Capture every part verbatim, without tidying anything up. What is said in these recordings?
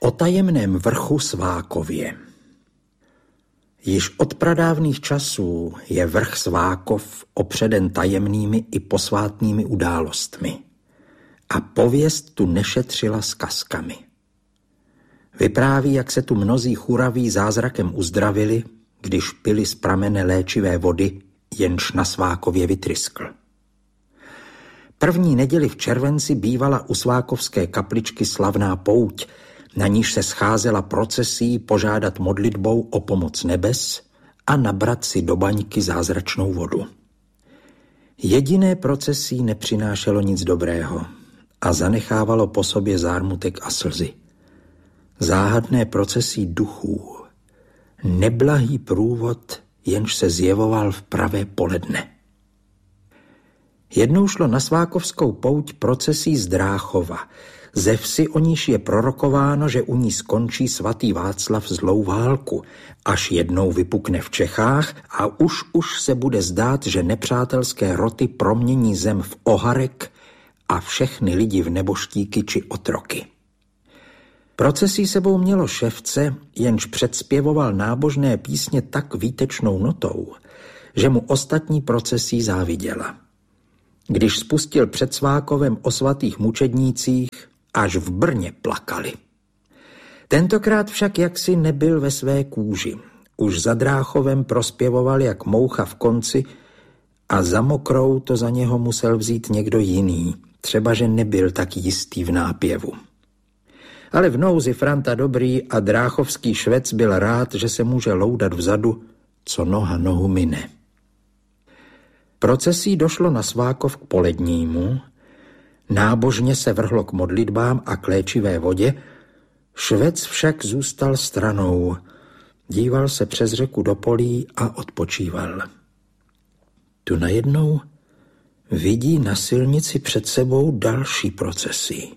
O tajemném vrchu Svákově. Již od pradávných časů je vrch Svákov opředen tajemnými i posvátnými událostmi. A pověst tu nešetřila zkazkami. Vypráví, jak se tu mnozí churaví zázrakem uzdravili, když pili z pramene léčivé vody, jenž na Svákově vytryskl. První neděli v červenci bývala u svákovské kapličky slavná pouť, na níž se scházela procesí požádat modlitbou o pomoc nebes a nabrat si do baňky zázračnou vodu. Jediné procesí nepřinášelo nic dobrého a zanechávalo po sobě zármutek a slzy. Záhadné procesí duchů, neblahý průvod, jenž se zjevoval v pravé poledne. Jednou šlo na svákovskou pouť procesí z Dráchova, ze vsi, o níž je prorokováno, že u ní skončí svatý Václav zlou válku, až jednou vypukne v Čechách a už už se bude zdát, že nepřátelské roty promění zem v oharek a všechny lidi v neboštíky či otroky. Procesí sebou mělo ševce, jenž předspěvoval nábožné písně tak výtečnou notou, že mu ostatní procesí záviděla. Když spustil před Svákovem o svatých mučednících, až v Brně plakali. Tentokrát však jaksi nebyl ve své kůži. Už za Dráchovem prospěvoval jak moucha v konci a za mokrou to za něho musel vzít někdo jiný, třeba že nebyl tak jistý v nápěvu. Ale v nouzi Franta Dobrý a dráchovský švec byl rád, že se může loudat vzadu, co noha nohu mine. Procesí došlo na Svákov k polednímu, nábožně se vrhlo k modlitbám a k léčivé vodě, švec však zůstal stranou, díval se přes řeku do polí a odpočíval. Tu najednou vidí na silnici před sebou další procesí.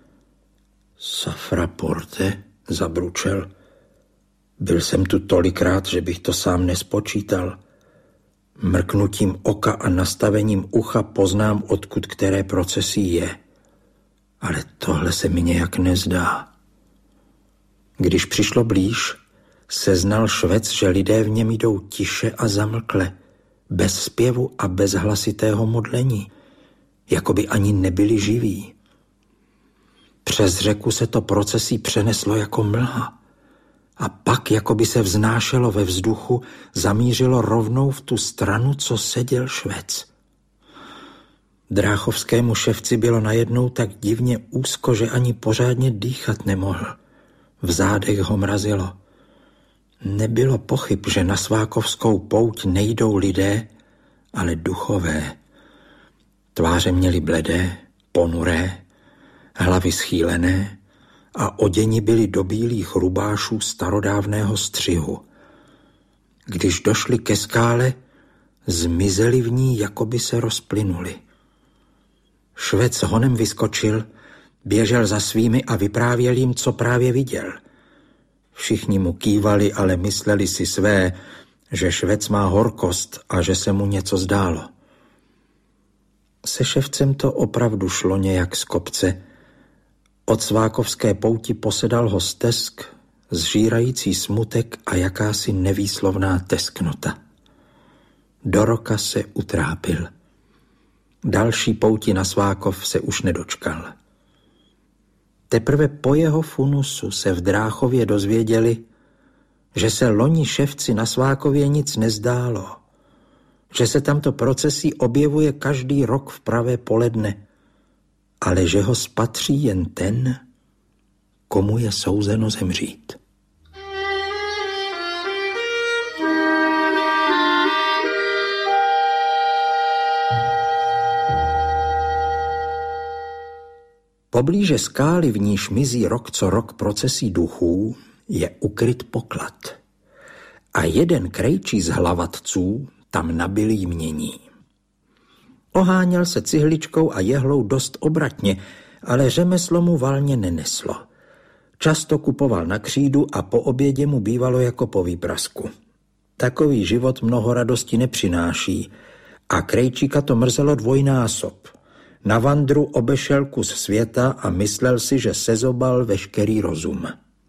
Safra porte, zabručel. Byl jsem tu tolikrát, že bych to sám nespočítal. Mrknutím oka a nastavením ucha poznám, odkud které procesí je. Ale tohle se mi nějak nezdá. Když přišlo blíž, seznal švec, že lidé v něm jdou tiše a zamlkle, bez zpěvu a bez hlasitého modlení, jako by ani nebyli živí. Přes řeku se to procesí přeneslo jako mlha a pak, jako by se vznášelo ve vzduchu, zamířilo rovnou v tu stranu, co seděl švec. Dráchovskému ševci bylo najednou tak divně úzko, že ani pořádně dýchat nemohl. V zádech ho mrazilo. Nebylo pochyb, že na svákovskou pouť nejdou lidé, ale duchové. Tváře měli bledé, ponuré, hlavy schýlené a oděni byli do bílých rubášů starodávného střihu. Když došli ke skále, zmizeli v ní, jako by se rozplynuli. Švec honem vyskočil, běžel za svými a vyprávěl jim, co právě viděl. Všichni mu kývali, ale mysleli si své, že švec má horkost a že se mu něco zdálo. Se ševcem to opravdu šlo nějak z kopce. Od svákovské pouti posedal ho stesk, zžírající smutek a jakási nevýslovná tesknota. Do roka se utrápil. Další pouti na Svákov se už nedočkal. Teprve po jeho funusu se v Dráchově dozvěděli, že se loni ševci na Svákově nic nezdálo, že se tamto procesí objevuje každý rok v pravé poledne, ale že ho spatří jen ten, komu je souzeno zemřít. Poblíže skály, v níž mizí rok co rok procesí duchů, je ukryt poklad. A jeden krejčí z hlavatců tam nabyl jmění. Oháněl se cihličkou a jehlou dost obratně, ale řemeslo mu valně neneslo. Často kupoval na křídu a po obědě mu bývalo jako po výprasku. Takový život mnoho radosti nepřináší a krejčíka to mrzelo dvojnásob. Na vandru obešel kus světa a myslel si, že sezobal veškerý rozum.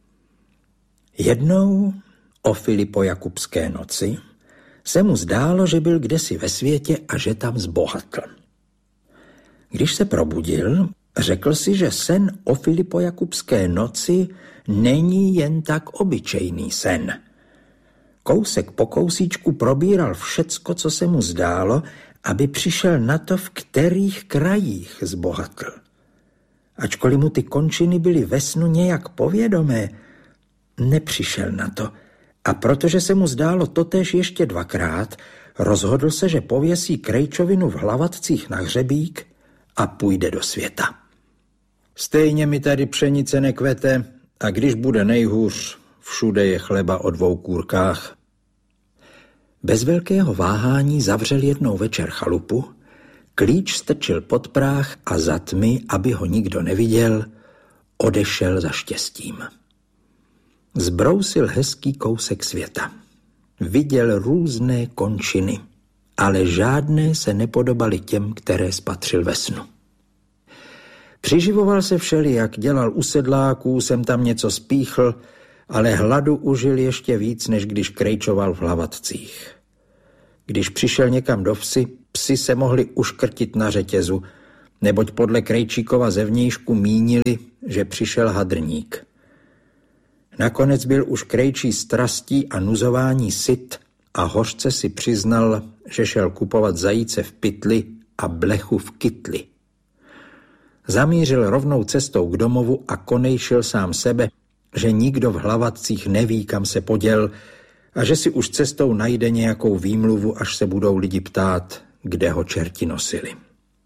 Jednou o Filipojakubské noci se mu zdálo, že byl kdesi ve světě a že tam zbohatl. Když se probudil, řekl si, že sen o Filipojakubské noci není jen tak obyčejný sen. Kousek po kousíčku probíral všecko, co se mu zdálo, aby přišel na to, v kterých krajích zbohatl. Ačkoliv mu ty končiny byly ve snu nějak povědomé, nepřišel na to. A protože se mu zdálo totéž ještě dvakrát, rozhodl se, že pověsí krejčovinu v Hlavatcích na hřebík a půjde do světa. Stejně mi tady pšenice nekvete a když bude nejhůř, všude je chleba o dvou kůrkách. Bez velkého váhání zavřel jednou večer chalupu, klíč strčil pod práh a za tmy, aby ho nikdo neviděl, odešel za štěstím. Zbrousil hezký kousek světa. Viděl různé končiny, ale žádné se nepodobaly těm, které spatřil ve snu. Přiživoval se všelijak, dělal u sedláků, sem tam něco spíchl, ale hladu užil ještě víc, než když krejčoval v Hlavatcích. Když přišel někam do vsi, psi se mohli uškrtit na řetězu, neboť podle Krejčíkova zevnějšku mínili, že přišel hadrník. Nakonec byl už Krejčí strastí a nuzování syt a hořce si přiznal, že šel kupovat zajíce v pytli a blechu v kytli. Zamířil rovnou cestou k domovu a konejšil sám sebe, že nikdo v Hlavatcích neví, kam se poděl a že si už cestou najde nějakou výmluvu, až se budou lidi ptát, kde ho čerti nosili.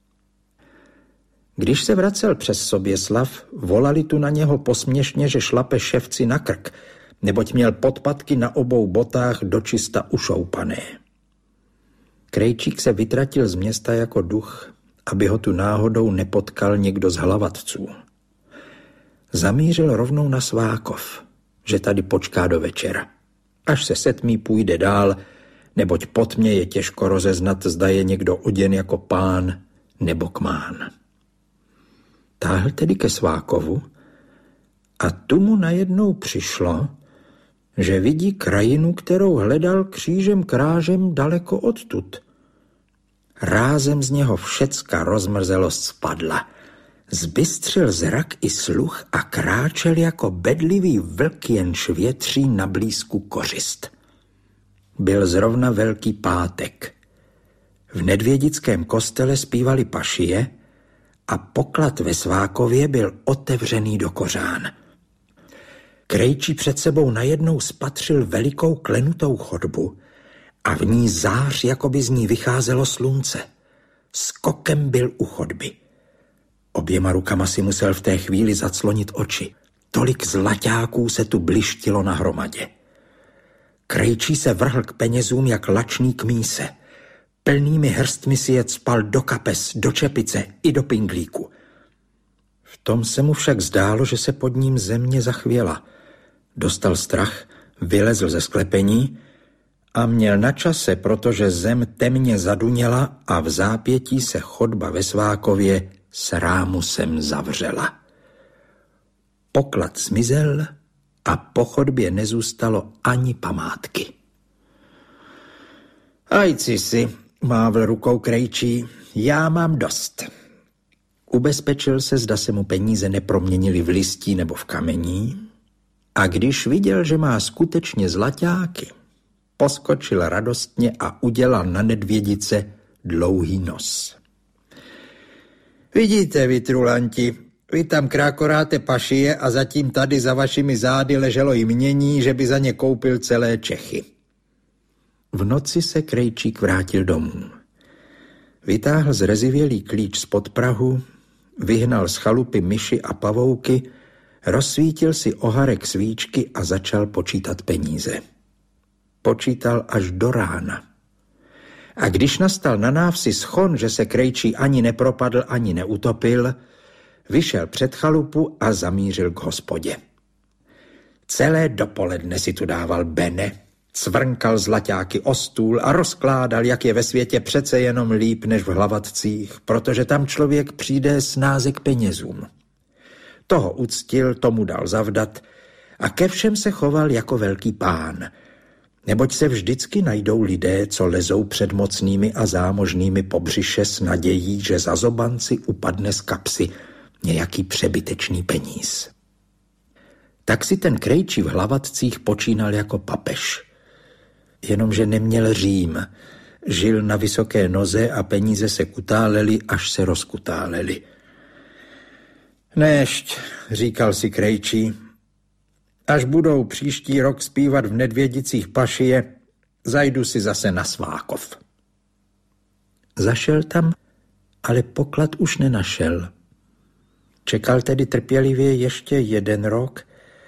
Když se vracel přes Soběslav, volali tu na něho posměšně, že šlape ševci na krk, neboť měl podpatky na obou botách dočista ušoupané. Krejčík se vytratil z města jako duch, aby ho tu náhodou nepotkal někdo z Hlavatců. Zamířil rovnou na Svákov, že tady počká do večera. Až se setmí, půjde dál, neboť po tmě je těžko rozeznat, zda je někdo oděn jako pán nebo kmán. Táhl tedy ke Svákovu a tu mu najednou přišlo, že vidí krajinu, kterou hledal křížem krážem daleko odtud. Rázem z něho všecka rozmrzelost spadla. Zbystřil zrak i sluch a kráčel jako bedlivý vlk, jenž větří na blízku kořist. Byl zrovna Velký pátek. V Nedvědickém kostele zpívali pašie a poklad ve Svákově byl otevřený do kořán. Krejčí před sebou najednou spatřil velikou klenutou chodbu a v ní zář, jako by z ní vycházelo slunce. Skokem byl u chodby. Oběma rukama si musel v té chvíli zaclonit oči. Tolik zlaťáků se tu blištilo na hromadě. Krejčí se vrhl k penězům jak lačný k míse. Plnými hrstmi si je cpal do kapes, do čepice i do pinglíku. V tom se mu však zdálo, že se pod ním země zachvěla. Dostal strach, vylezl ze sklepení a měl na čase, protože zem temně zaduněla a v zápětí se chodba ve Svákově s rámusem zavřela. Poklad zmizel a po chodbě nezůstalo ani památky. Ajci si, mávl rukou Krejčí, já mám dost. Ubezpečil se, zda se mu peníze neproměnily v listí nebo v kamení, a když viděl, že má skutečně zlaťáky, poskočil radostně a udělal na Nedvědice dlouhý nos. Vidíte, vy trulanti, vy tam krákoráte pašie a zatím tady za vašimi zády leželo jmění, že by za ně koupil celé Čechy. V noci se Krejčík vrátil domů. Vytáhl zrezivělý klíč spod prahu, vyhnal z chalupy myši a pavouky, rozsvítil si oharek svíčky a začal počítat peníze. Počítal až do rána. A když nastal na návsi schon, že se Krejčí ani nepropadl, ani neutopil, vyšel před chalupu a zamířil k hospodě. Celé dopoledne si tu dával bene, cvrnkal zlaťáky o stůl a rozkládal, jak je ve světě přece jenom líp než v Hlavatcích, protože tam člověk přijde snáze k penězům. Toho uctil, tomu dal zavdat a ke všem se choval jako velký pán. Neboť se vždycky najdou lidé, co lezou před mocnými a zámožnými po břiše s nadějí, že za zobanci upadne z kapsy nějaký přebytečný peníz. Tak si ten Krejčí v Hlavatcích počínal jako papež. Jenomže neměl řím, žil na vysoké noze a peníze se kutálely, až se rozkutálely. Nešť, říkal si Krejčí, až budou příští rok zpívat v Nedvědicích pašie, zajdu si zase na Svákov. Zašel tam, ale poklad už nenašel. Čekal tedy trpělivě ještě jeden rok,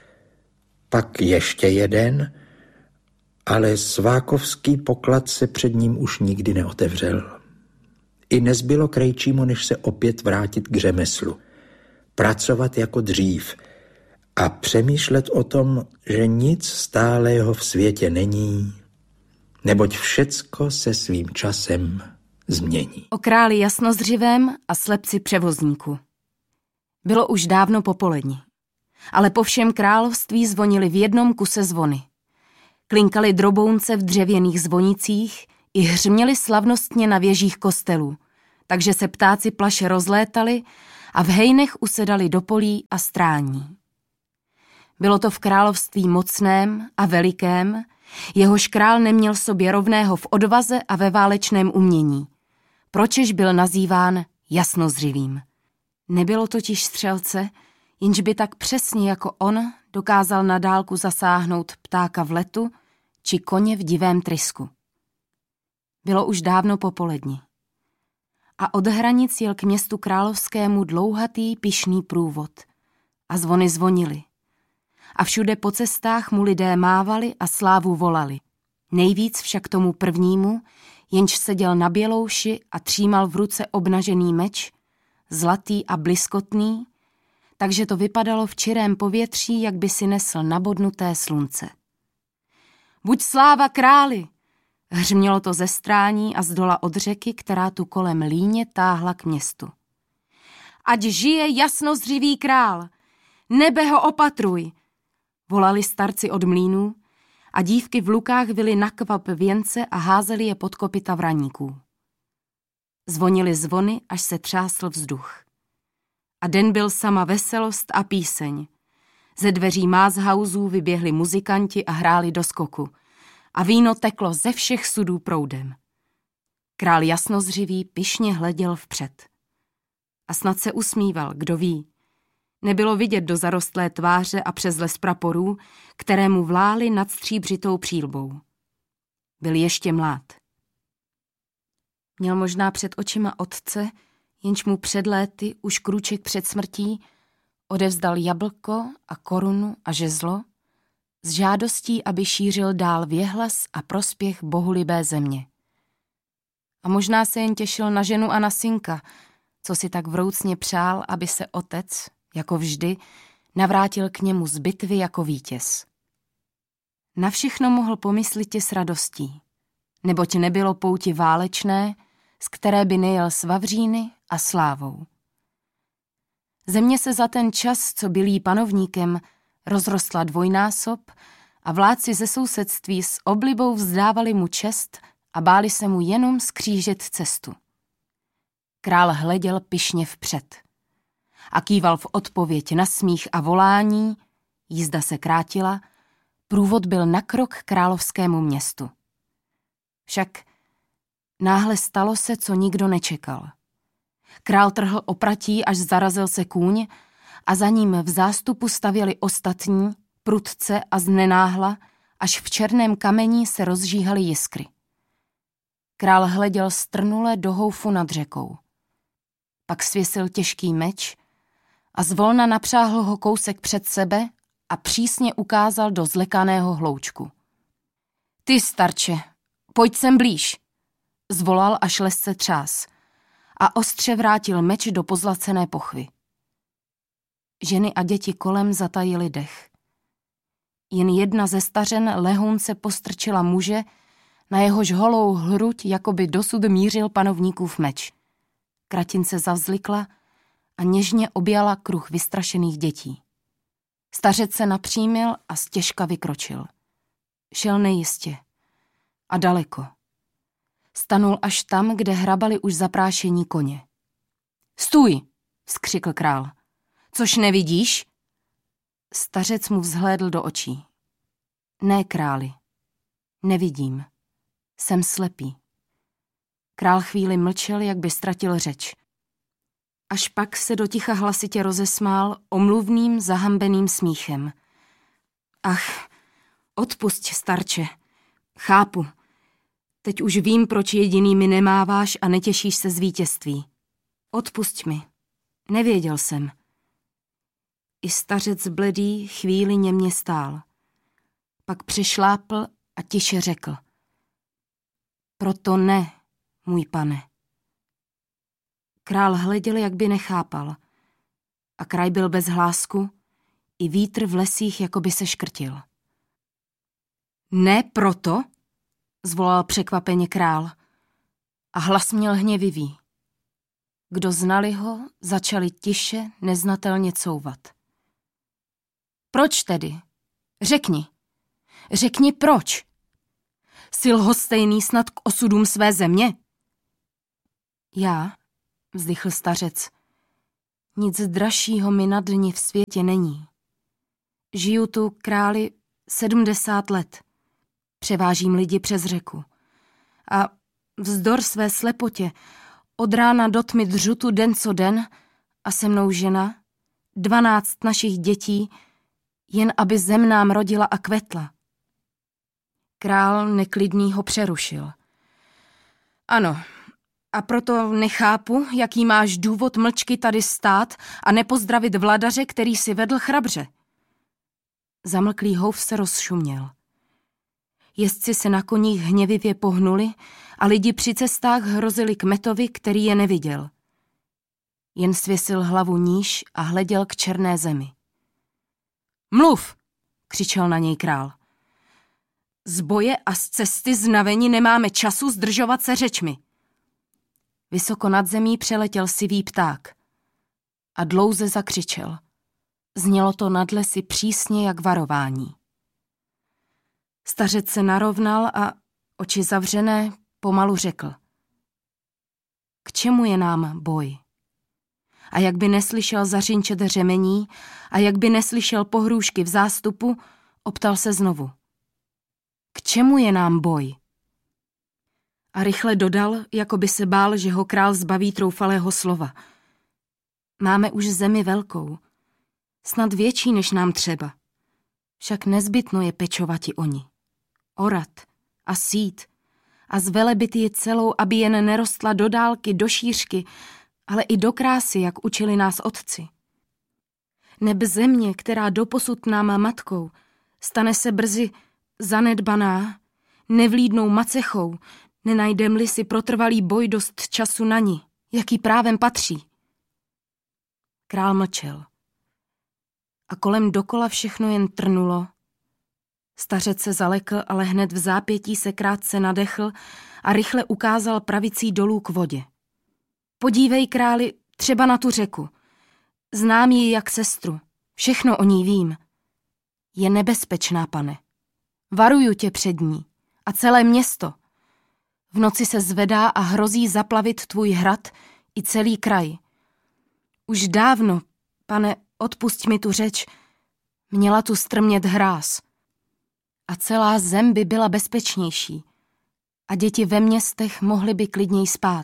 pak ještě jeden, ale svákovský poklad se před ním už nikdy neotevřel. I nezbylo Krejčímu, než se opět vrátit k řemeslu, pracovat jako dřív a přemýšlet o tom, že nic stálého v světě není, neboť všecko se svým časem změní. O králi jasnozřivém a slepci převozníku. Bylo už dávno popolední, ale po všem království zvonily v jednom kuse zvony. Klinkaly drobounce v dřevěných zvonicích i hřměly slavnostně na věžích kostelů, takže se ptáci plaše rozlétali a v hejnech usedali do polí a strání. Bylo to v království mocném a velikém, jehož král neměl sobě rovného v odvaze a ve válečném umění, pročež byl nazýván jasnozřivým. Nebylo totiž střelce, jenž by tak přesně jako on dokázal na dálku zasáhnout ptáka v letu či koně v divém trysku. Bylo už dávno popolední. A od hranic jel k městu královskému dlouhatý pyšný průvod. A zvony zvonily. A všude po cestách mu lidé mávali a slávu volali. Nejvíc však tomu prvnímu, jenž seděl na bělouši a třímal v ruce obnažený meč, zlatý a bliskotný, takže to vypadalo v čirém povětří, jak by si nesl nabodnuté slunce. Buď sláva králi! Hřmělo to ze strání a zdola od řeky, která tu kolem líně táhla k městu. Ať žije jasnozřivý král! Nebe ho opatruj! Volali starci od mlýnů a dívky v lukách vily na kvap věnce a házeli je pod kopyta vraníků. Zvonily zvony, až se třásl vzduch. A den byl sama veselost a píseň. Ze dveří Mázhausů vyběhli muzikanti a hráli do skoku. A víno teklo ze všech sudů proudem. Král jasnozřivý pyšně hleděl vpřed. A snad se usmíval, kdo ví. Nebylo vidět do zarostlé tváře a přes les praporů, které mu vlály nad stříbřitou přílbou. Byl ještě mlád. Měl možná před očima otce, jenž mu před léty, už krůček před smrtí, odevzdal jablko a korunu a žezlo, s žádostí, aby šířil dál věhlas a prospěch bohulibé země. A možná se jen těšil na ženu a na synka, co si tak vroucně přál, aby se otec, jako vždy, navrátil k němu z bitvy jako vítěz. Na všechno mohl pomyslitě s radostí, neboť nebylo pouti válečné, z které by nejel s vavříny a slávou. Země se za ten čas, co byl jí panovníkem, rozrostla dvojnásob a vládci ze sousedství s oblibou vzdávali mu čest a báli se mu jenom skřížet cestu. Král hleděl pyšně vpřed a kýval v odpověď na smích a volání, jízda se krátila, průvod byl na krok k královskému městu. Však náhle stalo se, co nikdo nečekal. Král trhl opratí, až zarazil se kůň a za ním v zástupu stavěli ostatní, prudce a znenáhla, až v černém kamení se rozžíhaly jiskry. Král hleděl strnule do houfu nad řekou. Pak svěsil těžký meč a zvolna napřáhl ho kousek před sebe a přísně ukázal do zlekaného hloučku. Ty, starče, pojď sem blíž, zvolal, až les se třás a ostře vrátil meč do pozlacené pochvy. Ženy a děti kolem zatajily dech. Jen jedna ze stařen lehůnce postrčila muže, na jehož holou hruď jakoby dosud mířil panovníkův meč. Kratince zavzlikla a něžně objala kruh vystrašených dětí. Stařec se napřímil a stěžka vykročil. Šel nejistě. A daleko. Stanul až tam, kde hrabali už zaprášení koně. Stůj, vzkřikl král. Což nevidíš? Stařec mu vzhlédl do očí. Ne, králi, nevidím. Jsem slepý. Král chvíli mlčel, jak by ztratil řeč. Až pak se do ticha hlasitě rozesmál omluvným, zahambeným smíchem. Ach, odpusť, starče. Chápu. Teď už vím, proč jediný mi nemáváš a netěšíš se z vítězství. Odpusť mi. Nevěděl jsem. I stařec bledý chvíli němě stál. Pak přešlápl a tiše řekl. Proto ne, můj pane. Král hleděl, jak by nechápal. A kraj byl bez hlásku, i vítr v lesích jako by se škrtil. Ne proto, zvolal překvapeně král. A hlas měl hněvivý. Kdo znali ho, začali tiše, neznatelně couvat. Proč tedy? Řekni. Řekni proč. Jsi lhostejný snad k osudům své země? Já, vzdychl stařec, nic dražšího mi na dni v světě není. Žiju tu, králi, sedmdesát let. Převážím lidi přes řeku. A vzdor své slepotě od rána do tmy dřu tu den co den a se mnou žena, dvanáct našich dětí, jen aby zem nám rodila a kvetla. Král neklidný ho přerušil. Ano, a proto nechápu, jaký máš důvod mlčky tady stát a nepozdravit vladaře, který si vedl chrabře. Zamlklý houv se rozšuměl. Jezdci se na koních hněvivě pohnuli a lidi při cestách hrozili kmetovi, který je neviděl. Jen svěsil hlavu níž a hleděl k černé zemi. Mluv, křičel na něj král. Z boje a z cesty znaveni nemáme času zdržovat se řečmi. Vysoko nad zemí přeletěl sivý pták a dlouze zakřičel. Znělo to nad lesy přísně jak varování. Stařec se narovnal a oči zavřené pomalu řekl. K čemu je nám boj? A jak by neslyšel zařinčet řemení a jak by neslyšel pohrůžky v zástupu, optal se znovu. K čemu je nám boj? A rychle dodal, jako by se bál, že ho král zbaví troufalého slova. Máme už zemi velkou, snad větší, než nám třeba. Však nezbytno je pečovati oni. Orat a sít a zvelebit ji celou, aby jen nerostla do dálky, do šířky, ale i do krásy, jak učili nás otci. Neb země, která doposud nám matkou, stane se brzy zanedbaná, nevlídnou macechou, nenajdem-li si protrvalý boj dost času na ní, jaký právem patří. Král mlčel. A kolem dokola všechno jen trnulo. Stařec se zalekl, ale hned v zápětí se krátce nadechl a rychle ukázal pravicí dolů k vodě. Podívej, králi, třeba na tu řeku. Znám ji jak sestru, všechno o ní vím. Je nebezpečná, pane. Varuju tě před ní a celé město. V noci se zvedá a hrozí zaplavit tvůj hrad i celý kraj. Už dávno, pane, odpusť mi tu řeč, měla tu strmět hráz. A celá zem by byla bezpečnější a děti ve městech mohly by klidněji spát.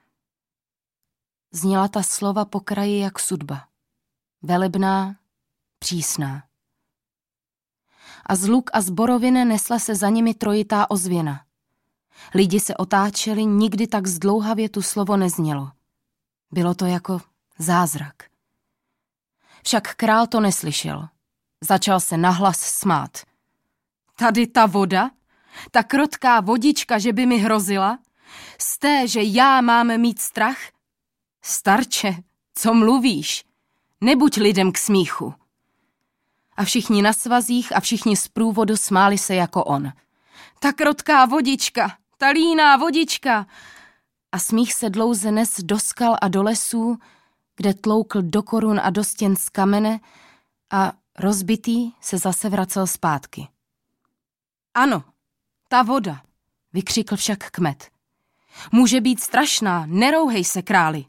Zněla ta slova po kraji jak sudba. Velebná, přísná. A z luk a z borovin nesla se za nimi trojitá ozvěna. Lidi se otáčeli, nikdy tak zdlouhavě tu slovo neznělo. Bylo to jako zázrak. Však král to neslyšel. Začal se nahlas smát. Tady ta voda? Ta krotká vodička, že by mi hrozila? Z té, že já mám mít strach? Starče, co mluvíš? Nebuď lidem k smíchu. A všichni na svazích a všichni z průvodu smáli se jako on. Ta krotká vodička, ta líná vodička. A smích se dlouze nes do skal a do lesů, kde tloukl do korun a do stěn z kamene a Rozbitý se zase vracel zpátky. Ano, ta voda, vykřikl však kmet. Může být strašná, nerouhej se, králi.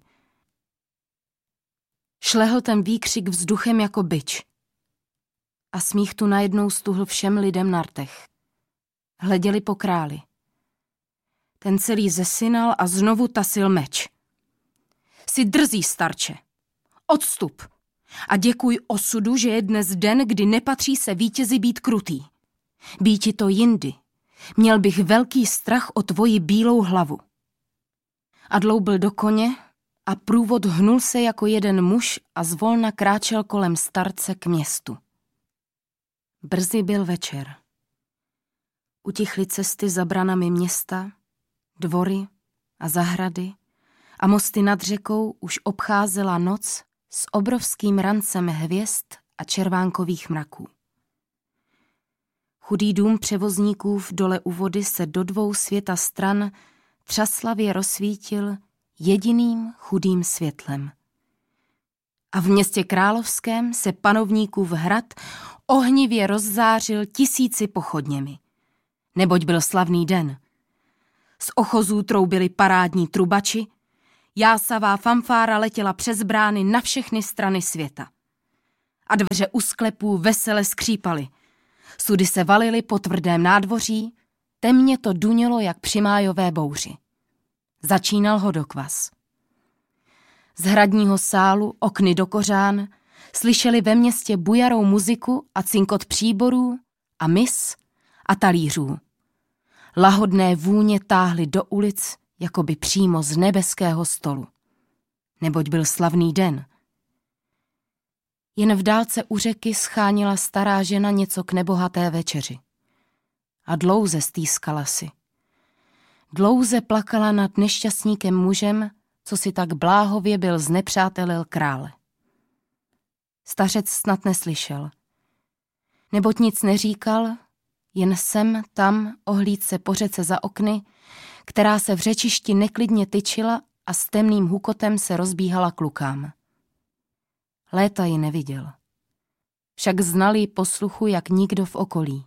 Šlehl ten výkřik vzduchem jako bič. A smích tu najednou stuhl všem lidem na rtech. Hleděli po králi. Ten celý zesinal a znovu tasil meč. Jsi drzý, starče. Odstup. A děkuj osudu, že je dnes den, kdy nepatří se vítězi být krutý. Býti to jindy. Měl bych velký strach o tvoji bílou hlavu. A dloubil do koně a průvod hnul se jako jeden muž a zvolna kráčel kolem starce k městu. Brzy byl večer. Utichly cesty za branami města, dvory a zahrady a mosty nad řekou už obcházela noc s obrovským rancem hvězd a červánkových mraků. Chudý dům převozníků v dole u vody se do dvou světa stran třaslavě rozsvítil jediným chudým světlem. A v městě královském se panovníkův hrad ohnivě rozzářil tisíci pochodněmi. Neboť byl slavný den. Z ochozů troubili parádní trubači, jásavá fanfára letěla přes brány na všechny strany světa. A dveře u sklepů vesele skřípaly. Sudy se valily po tvrdém nádvoří, temně to dunělo jak při májové bouři. Začínal hodokvas. Z hradního sálu, okny do kořán, slyšeli ve městě bujarou muziku a cinkot příborů a mis a talířů. Lahodné vůně táhly do ulic, jakoby přímo z nebeského stolu. Neboť byl slavný den. Jen v dálce u řeky schánila stará žena něco k nebohaté večeři. A dlouze stýskala si. Dlouze plakala nad nešťastníkem mužem, co si tak bláhově byl znepřátelil krále. Stařec snad neslyšel. Neboť nic neříkal, jen sem, tam ohlíd se po řece za okny, která se v řečišti neklidně tyčila a s temným hukotem se rozbíhala k lukám. Léta ji neviděl. Však znal ji posluchu jak nikdo v okolí.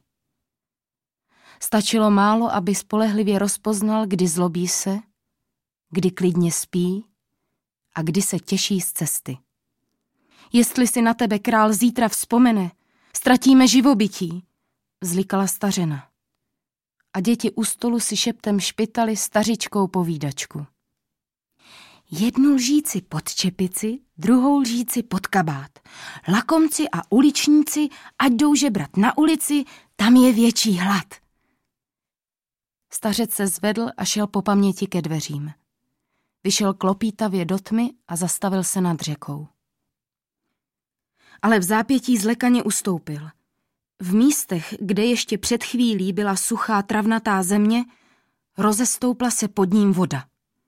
Stačilo málo, aby spolehlivě rozpoznal, kdy zlobí se, kdy klidně spí a kdy se těší z cesty. Jestli si na tebe král zítra vzpomene, ztratíme živobytí, zlikala stařena. A děti u stolu si šeptem špitali stařičkou povídačku. Jednu lžíci pod čepici, druhou lžíci pod kabát. Lakomci a uličníci, ať jdou žebrat na ulici, tam je větší hlad. Stařec se zvedl a šel po paměti ke dveřím. Vyšel klopítavě do tmy a zastavil se nad řekou. Ale v zápětí zlekaně ustoupil. V místech, kde ještě před chvílí byla suchá travnatá země, rozestoupla se pod ním voda.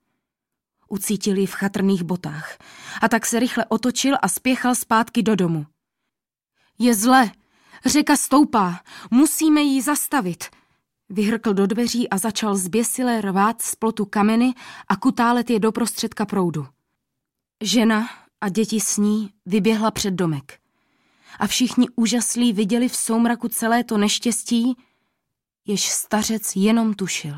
Ucítil ji v chatrných botách a tak se rychle otočil a spěchal zpátky do domu. Je zle, řeka stoupá, musíme ji zastavit. Vyhrkl do dveří a začal zběsile rvát z plotu kameny a kutálet je do prostředka proudu. Žena a děti s ní vyběhla před domek. A všichni úžaslí viděli v soumraku celé to neštěstí, jež stařec jenom tušil.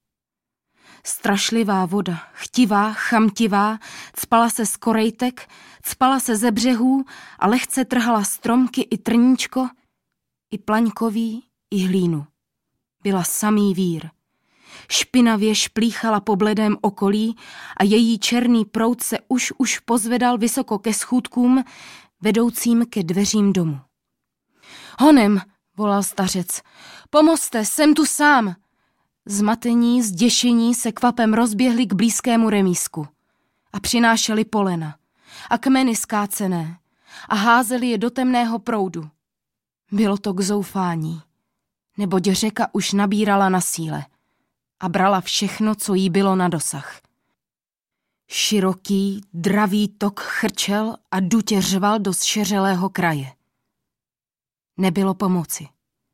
Strašlivá voda, chtivá, chamtivá, cpala se z korejtek, cpala se ze břehů a lehce trhala stromky i trníčko, i plaňkový, i hlínu. Byla samý vír. Špinavě šplíchala po bledém okolí a její černý proud se už už pozvedal vysoko ke schůdkům, vedoucím ke dveřím domu. Honem, volal stařec, pomozte, jsem tu sám. Zmatení, zděšení se kvapem rozběhli k blízkému remísku a přinášeli polena a kmeny skácené a házeli je do temného proudu. Bylo to k zoufání, neboť řeka už nabírala na síle a brala všechno, co jí bylo na dosah. Široký, dravý tok chrčel a dutě řval do zšeřelého kraje. Nebylo pomoci.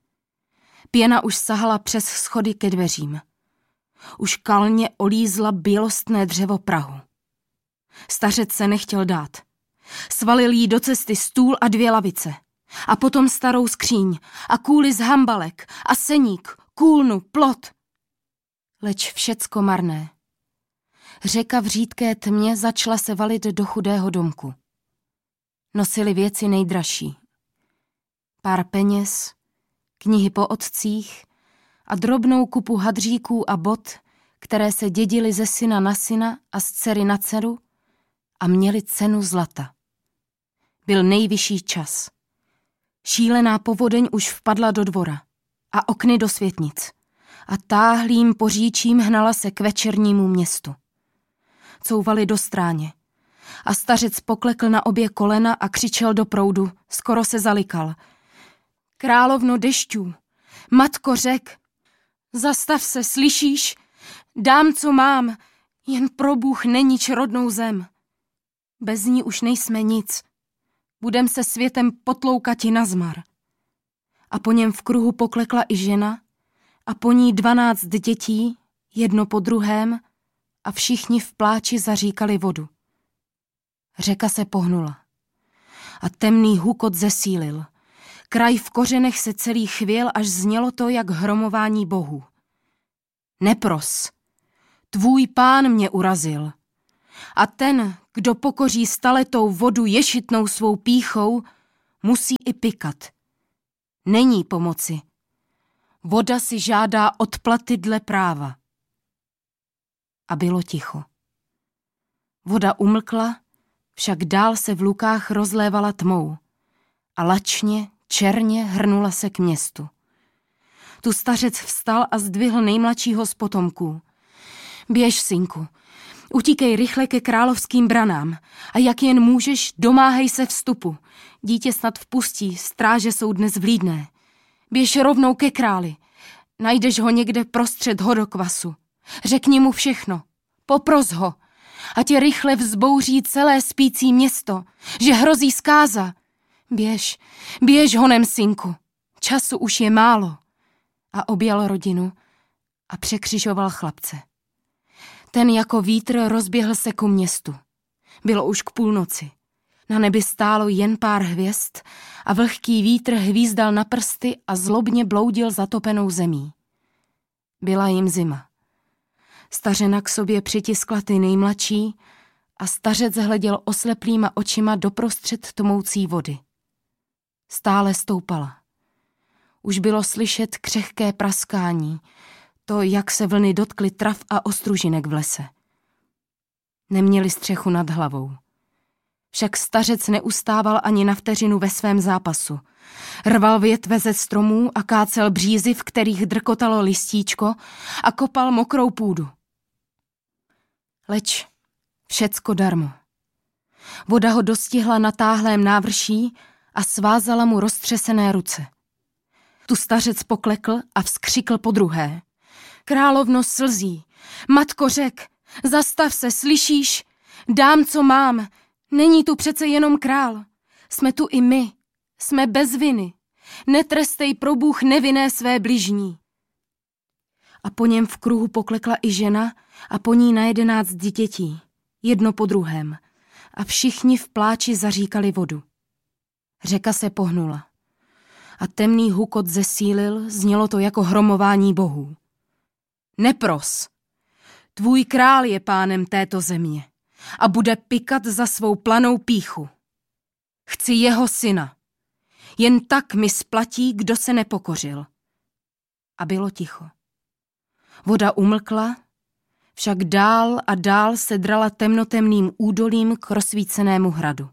Pěna už sahala přes schody ke dveřím. Už kalně olízla bělostné dřevo prahu. Stařec se nechtěl dát. Svalil jí do cesty stůl a dvě lavice. A potom starou skříň a kůli z hambalek a seník, kůlnu, plot. Leč všecko marné. Řeka v řídké tmě začala se valit do chudého domku. Nosili věci nejdražší. Pár peněz, knihy po otcích a drobnou kupu hadříků a bot, které se dědily ze syna na syna a z dcery na dceru a měly cenu zlata. Byl nejvyšší čas. Šílená povodeň už vpadla do dvora a okny do světnic a táhlým poříčím hnala se k večernímu městu. Couvali do stráně a stařec poklekl na obě kolena a křičel do proudu, skoro se zalikal. Královno dešťů, matko řek, zastav se, slyšíš? Dám, co mám, jen pro Bůh nenič rodnou zem. Bez ní už nejsme nic. Budem se světem potloukati nazmar. A po něm v kruhu poklekla i žena a po ní dvanáct dětí, jedno po druhém, a všichni v pláči zaříkali vodu. Řeka se pohnula a temný hukot zesílil. Kraj v kořenech se celý chvěl, až znělo to jak hromování bohů. Nepros, tvůj pán mě urazil. A ten, kdo pokoří staletou vodu ješitnou svou pýchou, musí i pikat. Není pomoci. Voda si žádá odplaty dle práva. A bylo ticho. Voda umlkla, však dál se v lukách rozlévala tmou a lačně, černě hrnula se k městu. Tu stařec vstal a zdvihl nejmladšího z potomků. Běž, synku, utíkej rychle ke královským branám a jak jen můžeš, domáhej se vstupu. Dítě snad vpustí, stráže jsou dnes vlídné. Běž rovnou ke králi, najdeš ho někde prostřed hodokvasu. Řekni mu všechno, popros ho, ať je rychle vzbouří celé spící město, že hrozí zkáza. Běž, běž honem, synku, času už je málo. A objal rodinu a překřižoval chlapce. Ten jako vítr rozběhl se ku městu. Bylo už k půlnoci. Na nebi stálo jen pár hvězd a vlhký vítr hvízdal na prsty a zlobně bloudil zatopenou zemí. Byla jim zima. Stařena k sobě přitiskla ty nejmladší a stařec hleděl osleplýma očima doprostřed tmoucí vody. Stále stoupala. Už bylo slyšet křehké praskání, to, jak se vlny dotkly trav a ostružinek v lese. Neměli střechu nad hlavou. Však stařec neustával ani na vteřinu ve svém zápasu. Rval větve ze stromů a kácel břízy, v kterých drkotalo listíčko, a kopal mokrou půdu. Leč všecko darmo. Voda ho dostihla na táhlém návrší a svázala mu roztřesené ruce. Tu stařec poklekl a vzkřikl podruhé. Královno slzí, matko řek, zastav se, slyšíš? Dám, co mám, není tu přece jenom král. Jsme tu i my, jsme bez viny. Netrestej pro Bůh nevinné své bližní. A po něm v kruhu poklekla i žena a po ní na jedenáct dětí, jedno po druhém. A všichni v pláči zaříkali vodu. Řeka se pohnula. A temný hukot zesílil, znělo to jako hromování bohů. Nepros, tvůj král je pánem této země a bude pikat za svou planou pýchu. Chci jeho syna. Jen tak mi splatí, kdo se nepokořil. A bylo ticho. Voda umlkla, však dál a dál se drala temnotemným údolím k rozsvícenému hradu.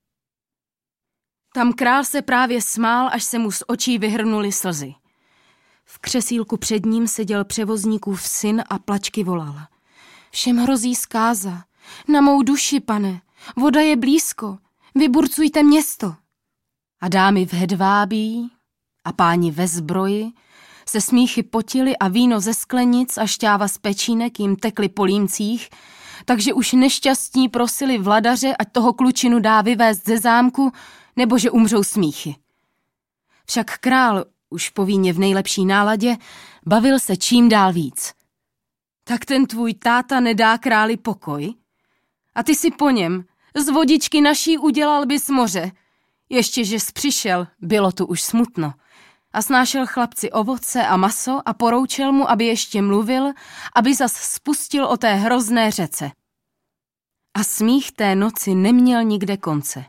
Tam král se právě smál, až se mu z očí vyhrnuly slzy. V křesílku před ním seděl převozníkův syn a plačky volal. Všem hrozí zkáza. Na mou duši, pane, voda je blízko. Vyburcujte město. A dámy v hedvábí a páni ve zbroji se smíchy potili a víno ze sklenic a šťáva z pečínek jim tekly po límcích, takže už nešťastní prosili vladaře, ať toho klučinu dá vyvést ze zámku, nebo že umřou smíchy. Však král, už po víně v nejlepší náladě, bavil se čím dál víc. Tak ten tvůj táta nedá králi pokoj? A ty si po něm, z vodičky naší udělal bys moře. Ještě, že zpřišel, bylo tu už smutno. A snášel chlapci ovoce a maso a poroučel mu, aby ještě mluvil, aby zas spustil o té hrozné řece. A smích té noci neměl nikde konce.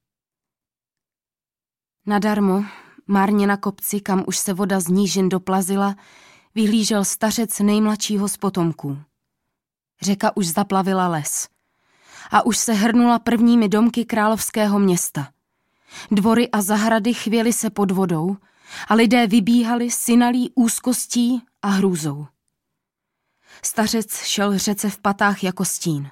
Nadarmo, márně na kopci, kam už se voda z nížin doplazila, vyhlížel stařec nejmladšího z potomků. Řeka už zaplavila les. A už se hrnula prvními domky královského města. Dvory a zahrady chvěly se pod vodou a lidé vybíhali synalí úzkostí a hrůzou. Stařec šel řece v patách jako stín.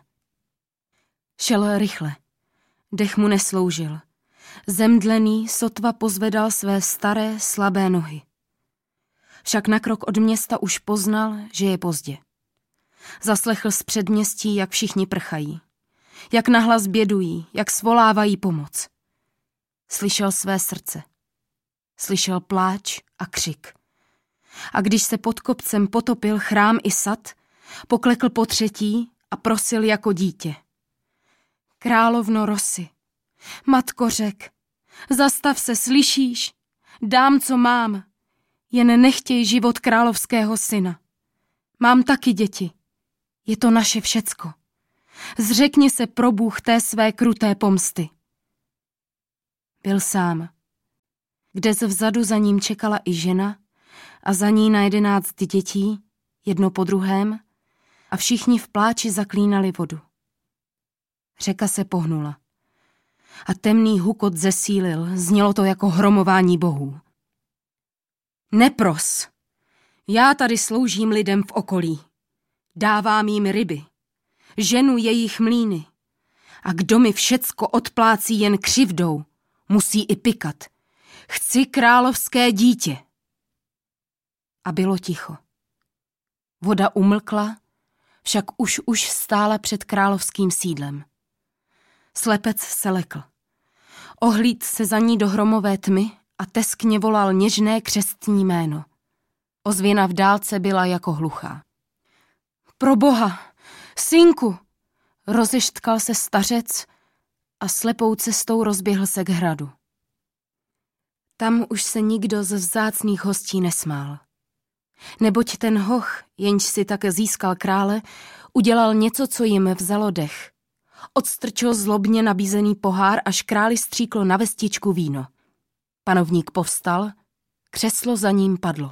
Šel rychle. Dech mu nesloužil. Zemdlený sotva pozvedal své staré, slabé nohy. Však na krok od města už poznal, že je pozdě. Zaslechl z předměstí, jak všichni prchají. Jak nahlas bědují, jak svolávají pomoc. Slyšel své srdce. Slyšel pláč a křik. A když se pod kopcem potopil chrám i sad, poklekl po třetí a prosil jako dítě. Královno Rosy, matko řek, zastav se, slyšíš? Dám, co mám. Jen nechtěj život královského syna. Mám taky děti. Je to naše všecko. Zřekni se pro Bůh té své kruté pomsty. Byl sám. Kde vzadu za ním čekala i žena a za ní na jedenáct dětí, jedno po druhém, a všichni v pláči zaklínali vodu. Řeka se pohnula. A temný hukot zesílil, znělo to jako hromování bohů. Nepros! Já tady sloužím lidem v okolí. Dávám jim ryby. Ženu jejich mlýny. A kdo mi všecko odplácí jen křivdou, musí i pikat. Chci královské dítě. A bylo ticho. Voda umlkla, však už už stála před královským sídlem. Slepec se lekl. Ohlíd se za ní do hromové tmy a teskně volal něžné křestní jméno. Ozvěna v dálce byla jako hluchá. Pro Boha, synku! Rozeštkal se stařec a slepou cestou rozběhl se k hradu. Tam už se nikdo z vzácných hostí nesmál. Neboť ten hoch, jenž si tak získal krále, udělal něco, co jim vzalo dech. Odstrčil zlobně nabízený pohár, až králi stříklo na vestičku víno. Panovník povstal, křeslo za ním padlo.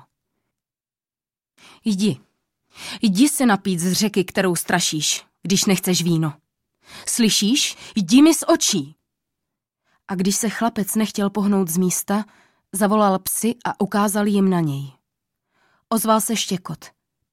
Jdi, jdi se napít z řeky, kterou strašíš, když nechceš víno. Slyšíš? Jdi mi z očí. A když se chlapec nechtěl pohnout z místa, zavolal psy a ukázal jim na něj. Ozval se štěkot.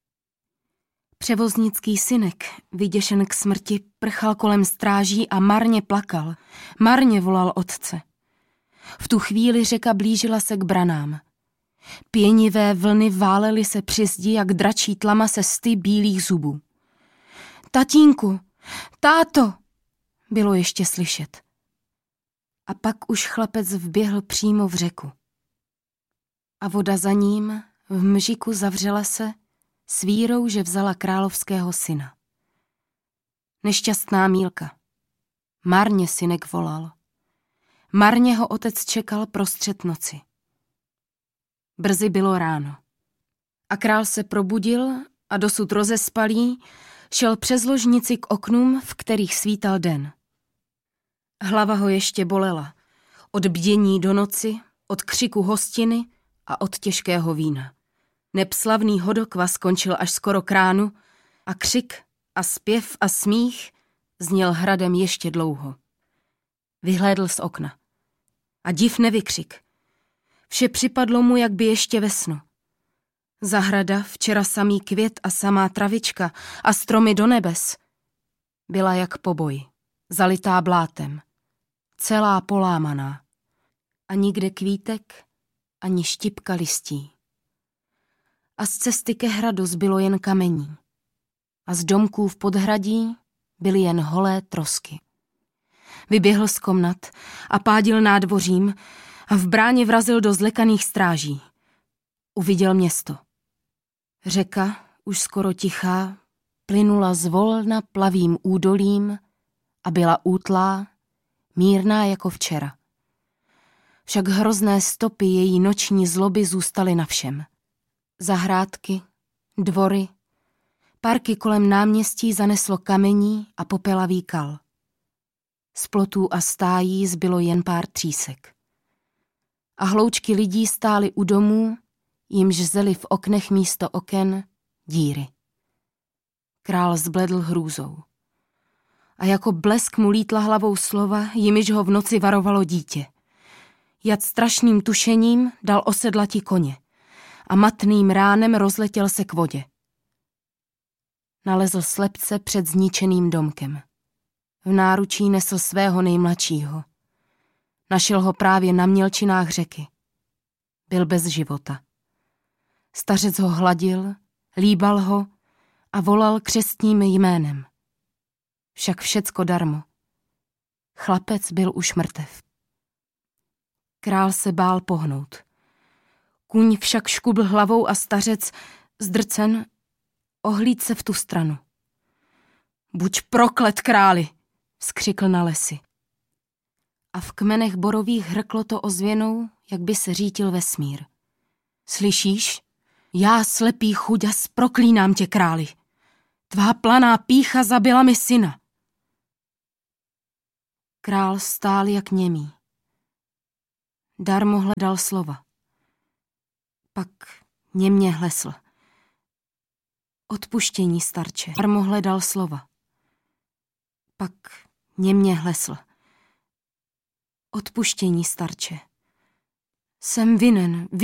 Převoznický synek, vyděšen k smrti, prchal kolem stráží a marně plakal, marně volal otce. V tu chvíli řeka blížila se k branám. Pěnivé vlny válely se při zdi, jak dračí tlama se sty bílých zubů. Tatínku, táto, bylo ještě slyšet. A pak už chlapec vběhl přímo v řeku. A voda za ním v mžiku zavřela se s vírou, že vzala královského syna. Nešťastná Mílka. Marně synek volal. Marně ho otec čekal prostřed noci. Brzy bylo ráno. A král se probudil a dosud rozespalý šel přes ložnici k oknům, v kterých svítal den. Hlava ho ještě bolela. Od bdění do noci, od křiku hostiny a od těžkého vína. Neb slavný hodokva skončil až skoro k ránu a křik a zpěv a smích zněl hradem ještě dlouho. Vyhlédl z okna. A div nevykřik. Vše připadlo mu, jak by ještě ve snu. Zahrada, včera samý květ a samá travička a stromy do nebes, byla jak po boji, zalitá blátem, celá polámaná. A nikde kvítek, ani štipka listí. A z cesty ke hradu zbylo jen kamení. A z domků v podhradí byly jen holé trosky. Vyběhl z komnat a pádil nádvořím a v bráně vrazil do zlekaných stráží. Uviděl město. Řeka, už skoro tichá, plynula zvolna plavým údolím a byla útlá, mírná jako včera. Však hrozné stopy její noční zloby zůstaly na všem. Zahrádky, dvory, parky kolem náměstí zaneslo kamení a popelavý kal. Z plotů a stájí zbylo jen pár třísek. A hloučky lidí stály u domů, jimž zely v oknech místo oken díry. Král zbledl hrůzou. A jako blesk mu lítla hlavou slova, jimiž ho v noci varovalo dítě. Jad strašným tušením dal osedlati koně a matným ránem rozletěl se k vodě. Nalezl slepce před zničeným domkem. V náručí nesl svého nejmladšího. Našel ho právě na mělčinách řeky. Byl bez života. Stařec ho hladil, líbal ho a volal křestním jménem. Však všecko darmo. Chlapec byl už mrtev. Král se bál pohnout. Kůň však škubl hlavou a stařec, zdrcen, ohlíd se v tu stranu. Buď proklet, králi, vzkřikl na lesy. A v kmenech borových hrklo to ozvěnou, jak by se řítil vesmír. Slyšíš? Já, slepý chuďas, proklínám tě, králi. Tvá planá pýcha zabila mi syna. Král stál jak němý. Darmo hledal slova. Pak němě hlesl. Odpuštění, starče. Darmo hledal slova. Pak němě hlesl. Odpuštění, starče. Jsem vinen,